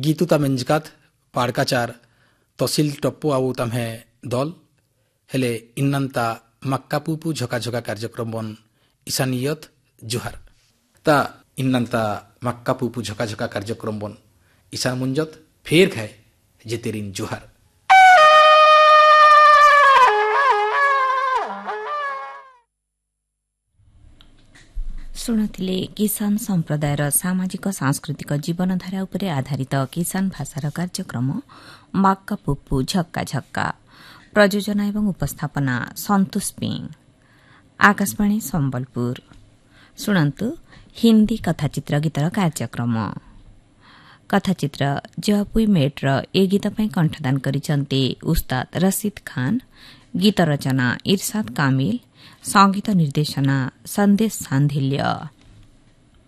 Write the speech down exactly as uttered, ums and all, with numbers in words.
गीतु तमेंजकात पाड़काचार तहसिल टप्पू आउ तम्हे दल हेले इन्नंता मक्का पुपु झका झका कार्यक्रम बन ईशानियत जुहार ता इन्नंता मक्का पुपु झका झका कार्यक्रम बन ईशान मुंजत फेर खाए जेतेरिन जुहार। ଶୁଣୁଥିଲେ କିଷାନ ସମ୍ପ୍ରଦାୟର ସାମାଜିକ ସାଂସ୍କୃତିକ ଜୀବନଧାରା ଉପରେ ଆଧାରିତ କିଷାନ ଭାଷାର କାର୍ଯ୍ୟକ୍ରମ ମାକ୍କା ପୁପୁ ଝକ୍କା ଝକ୍କା। ପ୍ରଯୋଜନା ଏବଂ ଉପସ୍ଥାପନା ସନ୍ତୋଷ ପିଂ। ଆକାଶବାଣୀ ସମ୍ବଲପୁର। ଶୁଣନ୍ତୁ ହିନ୍ଦୀ କଥାଚିତ୍ର ଗୀତର କାର୍ଯ୍ୟକ୍ରମ। କଥାଚିତ୍ର ଜପୁଇ ମେଟ୍ର ଏ ଗୀତ ପାଇଁ କଣ୍ଠଦାନ କରିଛନ୍ତି ଉସ୍ତାଦ ରସିଦ ଖାନ୍। ଗୀତ ରଚନା ଇରଶାଦ କାମିଲ। ସଙ୍ଗୀତ ନିର୍ଦ୍ଦେଶନା ସନ୍ଦେଶ ସାନ୍ଧିଲ୍ୟ।